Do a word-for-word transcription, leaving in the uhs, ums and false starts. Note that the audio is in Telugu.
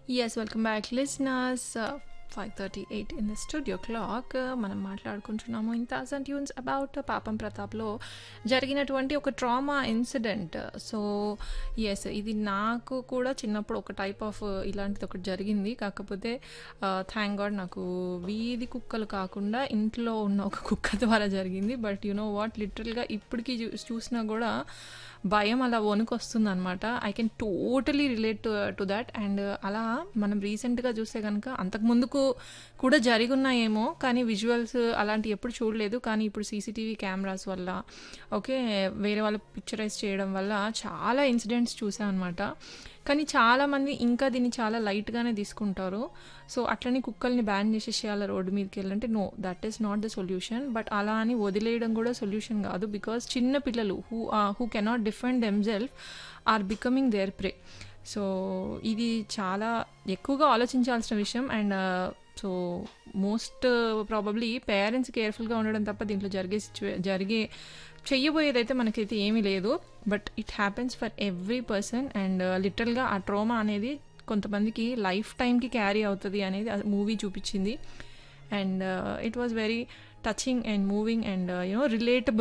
Yes, welcome back, listeners. Uh, five thirty-eight in the studio clock. Uh, మనం మాట్లాడుకుంటున్నాము ఇన్ థౌసండ్ ట్యూన్స్ అబౌట్ పాపం ప్రతాప్లో జరిగినటువంటి ఒక ట్రామా ఇన్సిడెంట్. సో ఎస్, ఇది నాకు కూడా చిన్నప్పుడు ఒక టైప్ ఆఫ్ ఇలాంటిది ఒకటి జరిగింది. కాకపోతే థ్యాంక్ గాడ్ నాకు వీధి కుక్కలు కాకుండా ఇంట్లో ఉన్న ఒక కుక్క ద్వారా జరిగింది. బట్ యు నో వాట్, లిటరల్గా ఇప్పటికీ చూ చూసినా కూడా భయం అలా వణుకు వస్తుంది అనమాట. I can totally relate to to that. And అలా మనం రీసెంట్గా చూస్తే కనుక అంతకుముందుకు కూడా జరిగి ఉన్నాయేమో, కానీ విజువల్స్ అలాంటివి ఎప్పుడు చూడలేదు. కానీ ఇప్పుడు సీసీటీవీ కెమెరాస్ వల్ల, ఓకే, వేరే వాళ్ళు పిక్చరైజ్ చేయడం వల్ల చాలా ఇన్సిడెంట్స్ చూసాం అనమాట. కానీ చాలామంది ఇంకా దీన్ని చాలా లైట్గానే తీసుకుంటారు. సో అట్లని కుక్కల్ని బ్యాన్ చేసేసేయాలి రోడ్డు మీదకి వెళ్ళంటే, no, that is not the solution. But అలా అని వదిలేయడం కూడా సొల్యూషన్ కాదు. బికాస్ చిన్న పిల్లలు who who cannot defend themself are becoming there pray. So ఇది చాలా ఎక్కువగా ఆలోచించాల్సిన విషయం. And so most probably parents కేర్ఫుల్గా ఉండడం తప్ప దీంట్లో జరిగే సిచ్యువే జరిగే చెయ్యబోయేదైతే మనకైతే ఏమీ లేదు. But it happens for every person. And లిటరల్గా ఆ ట్రోమా అనేది కొంతమందికి లైఫ్ టైంకి క్యారీ అవుతుంది అనేది మూవీ చూపించింది. And it was very touching and moving and you know relatable